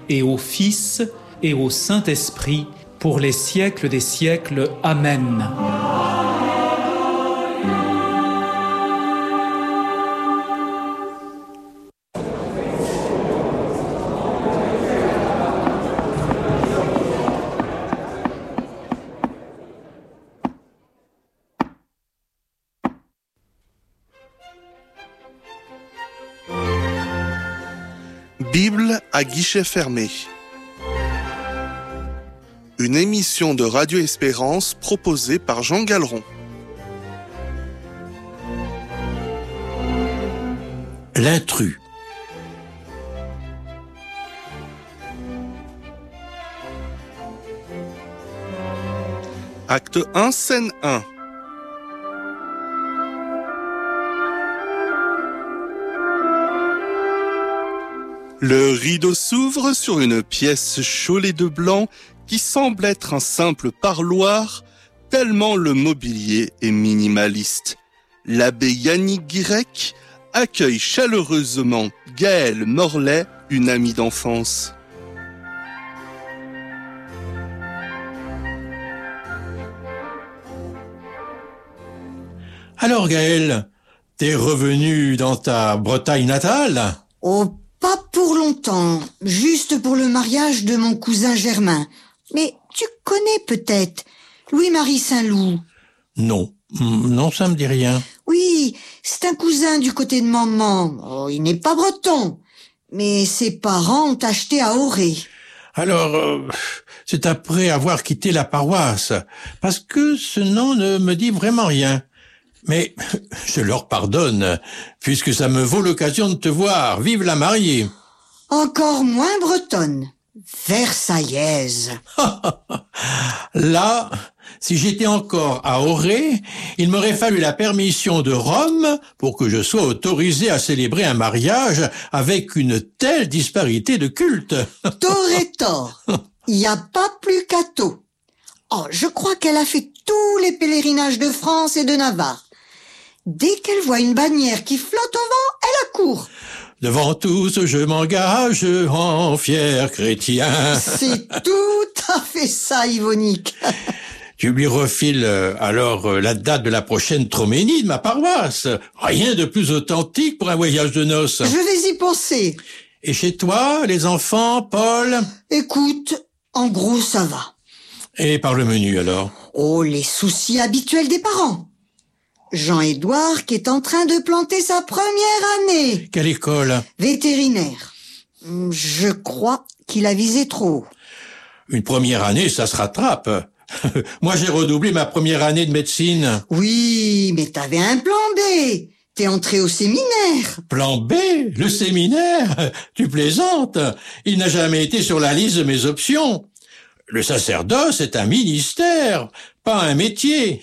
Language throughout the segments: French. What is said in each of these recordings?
et au Fils, et au Saint-Esprit, pour les siècles des siècles. Amen. Bible à guichet fermé. Une émission de Radio Espérance proposée par Jean Galeron. L'intrus. Acte 1, scène 1. Le rideau s'ouvre sur une pièce chaulée de blanc qui semble être un simple parloir, tellement le mobilier est minimaliste. L'abbé Yannick Guirec accueille chaleureusement Gaëlle Morlaix, une amie d'enfance. Alors Gaëlle, t'es revenue dans ta Bretagne natale ? Oh, pas pour longtemps, juste pour le mariage de mon cousin Germain. Mais tu connais peut-être Louis-Marie Saint-Loup? Non, ça me dit rien. Oui, c'est un cousin du côté de maman. Oh, il n'est pas breton, mais ses parents ont acheté à Auray. Alors, c'est après avoir quitté la paroisse, parce que ce nom ne me dit vraiment rien. Mais je leur pardonne, puisque ça me vaut l'occasion de te voir. Vive la mariée. Encore moins bretonne. Versaillaise. Là, si j'étais encore à Auray, il m'aurait fallu la permission de Rome pour que je sois autorisé à célébrer un mariage avec une telle disparité de culte. T'aurais tort. Il n'y a pas plus qu'Atto. Oh, je crois qu'elle a fait tous les pèlerinages de France et de Navarre. Dès qu'elle voit une bannière qui flotte au vent, elle accourt. Devant tous, je m'engage en fier chrétien. C'est tout à fait ça, Yvonique. Tu lui refiles alors la date de la prochaine troménie de ma paroisse. Rien de plus authentique pour un voyage de noces. Je vais y penser. Et chez toi, les enfants, Paul ? Écoute, en gros, ça va. Et par le menu alors ? Oh, les soucis habituels des parents. Jean-Édouard qui est en train de planter sa première année. Quelle école ? Vétérinaire. Je crois qu'il a visé trop haut. Une première année, ça se rattrape. Moi, j'ai redoublé ma première année de médecine. Oui, mais t'avais un plan B. T'es entré au séminaire. Plan B ? Le séminaire ? Tu plaisantes ? Il n'a jamais été sur la liste de mes options. Le sacerdoce est un ministère, pas un métier.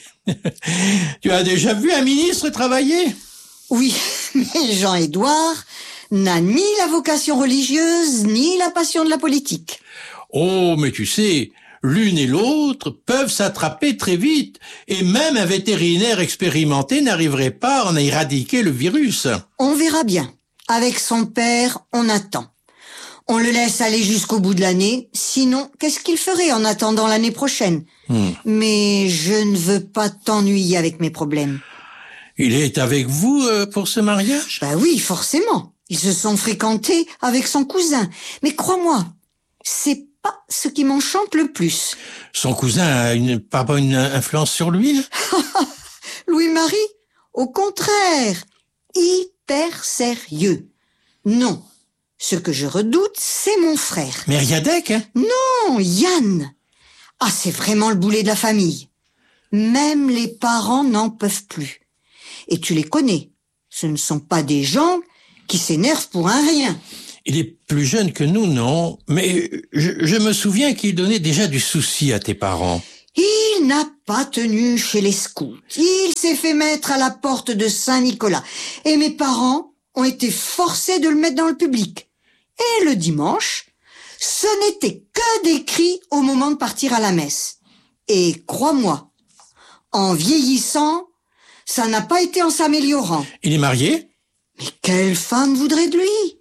Tu as déjà vu un ministre travailler ? Oui, mais Jean-Édouard n'a ni la vocation religieuse, ni la passion de la politique. Oh, mais tu sais, l'une et l'autre peuvent s'attraper très vite, et même un vétérinaire expérimenté n'arriverait pas à en éradiquer le virus. On verra bien. Avec son père, on attend. On le laisse aller jusqu'au bout de l'année, sinon, qu'est-ce qu'il ferait en attendant l'année prochaine ? Mais je ne veux pas t'ennuyer avec mes problèmes. Il est avec vous pour ce mariage ? Bah oui, forcément. Ils se sont fréquentés avec son cousin. Mais crois-moi, c'est pas ce qui m'enchante le plus. Son cousin a pas une influence sur lui ? Louis-Marie, au contraire, hyper sérieux. Non. Ce que je redoute, c'est mon frère. Mériadec, hein ? Non, Yann. Ah, c'est vraiment le boulet de la famille. Même les parents n'en peuvent plus. Et tu les connais. Ce ne sont pas des gens qui s'énervent pour un rien. Il est plus jeune que nous, non ? Mais je me souviens qu'il donnait déjà du souci à tes parents. Il n'a pas tenu chez les scouts. Il s'est fait mettre à la porte de Saint-Nicolas. Et mes parents ont été forcés de le mettre dans le public. Et le dimanche, ce n'était que des cris au moment de partir à la messe. Et crois-moi, en vieillissant, ça n'a pas été en s'améliorant. Il est marié ? Mais quelle femme voudrait de lui ?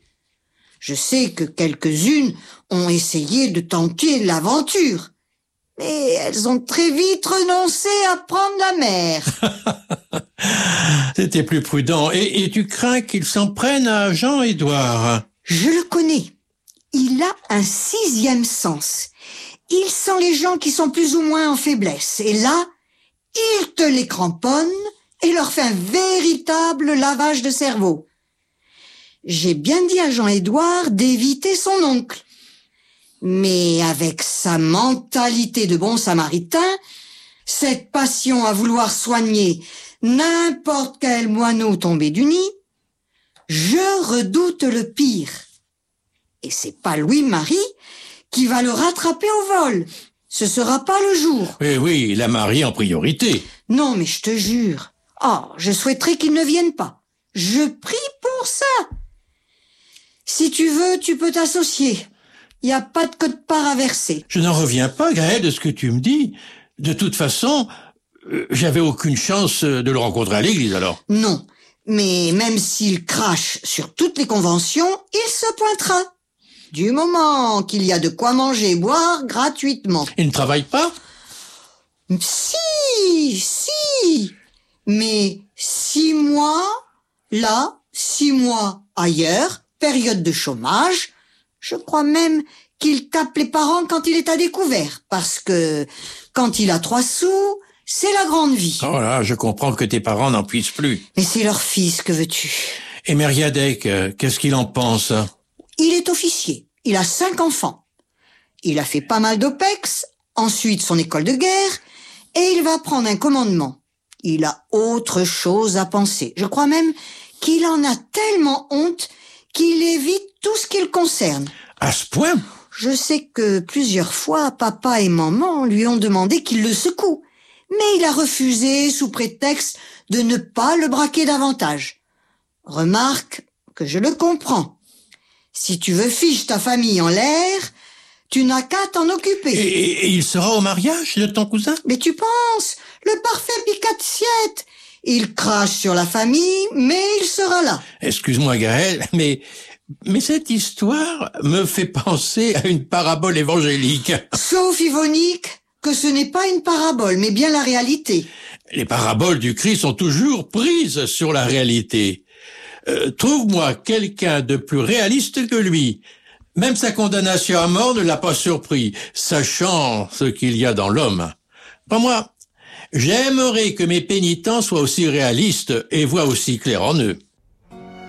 Je sais que quelques-unes ont essayé de tenter l'aventure, mais elles ont très vite renoncé à prendre la mer. C'était plus prudent. Et tu crains qu'ils s'en prennent à Jean-Édouard? Je le connais. Il a un 6e sens. Il sent les gens qui sont plus ou moins en faiblesse. Et là, il te les cramponne et leur fait un véritable lavage de cerveau. J'ai bien dit à Jean-Édouard d'éviter son oncle. Mais avec sa mentalité de bon samaritain, cette passion à vouloir soigner n'importe quel moineau tombé du nid, je redoute le pire. Et c'est pas Louis-Marie qui va le rattraper au vol. Ce sera pas le jour. Eh oui, la mariée en priorité. Non, mais je te jure. Oh, je souhaiterais qu'il ne vienne pas. Je prie pour ça. Si tu veux, tu peux t'associer. Il n'y a pas de quote-part à verser. Je n'en reviens pas, Gaël, de ce que tu me dis. De toute façon, j'avais aucune chance de le rencontrer à l'église, alors. Non, mais même s'il crache sur toutes les conventions, il se pointera. Du moment qu'il y a de quoi manger et boire gratuitement. Il ne travaille pas? Si. Mais 6 mois, là, 6 mois ailleurs, période de chômage. Je crois même qu'il tape les parents quand il est à découvert, parce que quand il a 3 sous, c'est la grande vie. Oh là, je comprends que tes parents n'en puissent plus. Mais c'est leur fils, que veux-tu? Et Mériadec, qu'est-ce qu'il en pense? Il est officier, il a 5 enfants. Il a fait pas mal d'OPEX, ensuite son école de guerre, et il va prendre un commandement. Il a autre chose à penser. Je crois même qu'il en a tellement honte qu'il évite tout ce qui le concerne. À ce point? Je sais que plusieurs fois, papa et maman lui ont demandé qu'il le secoue, mais il a refusé sous prétexte de ne pas le braquer davantage. Remarque que je le comprends. Si tu veux fiche ta famille en l'air, tu n'as qu'à t'en occuper. Et il sera au mariage de ton cousin? Mais tu penses, le parfait picat-siette. Il crache sur la famille, mais il sera là. Excuse-moi, Gaël, mais cette histoire me fait penser à une parabole évangélique. Sauf, Yvonique, que ce n'est pas une parabole, mais bien la réalité. Les paraboles du Christ sont toujours prises sur la réalité. Trouve-moi quelqu'un de plus réaliste que lui. Même sa condamnation à mort ne l'a pas surpris, sachant ce qu'il y a dans l'homme. Pour moi, j'aimerais que mes pénitents soient aussi réalistes et voient aussi clair en eux.